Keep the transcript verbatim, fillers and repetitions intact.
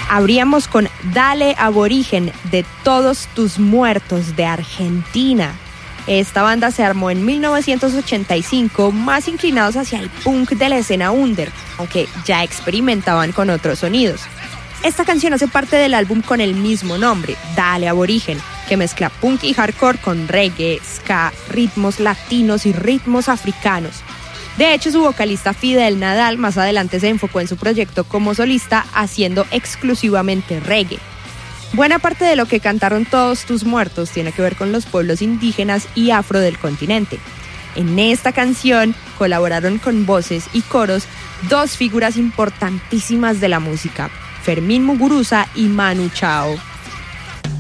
Abríamos con Dale Aborigen de Todos Tus Muertos de Argentina. Esta banda se armó en mil novecientos ochenta y cinco, más inclinados hacia el punk de la escena under, aunque ya experimentaban con otros sonidos. Esta canción hace parte del álbum con el mismo nombre, Dale Aborigen, que mezcla punk y hardcore con reggae, ska, ritmos latinos y ritmos africanos. De hecho, su vocalista Fidel Nadal más adelante se enfocó en su proyecto como solista, haciendo exclusivamente reggae. Buena parte de lo que cantaron Todos Tus Muertos tiene que ver con los pueblos indígenas y afro del continente. En esta canción colaboraron con voces y coros dos figuras importantísimas de la música, Fermín Muguruza y Manu Chao.